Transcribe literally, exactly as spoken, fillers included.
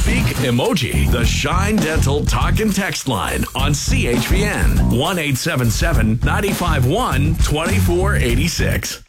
Speak emoji. The Shine Dental Talk and Text line on C H P N one eight seven seven, nine five one, two four eight six.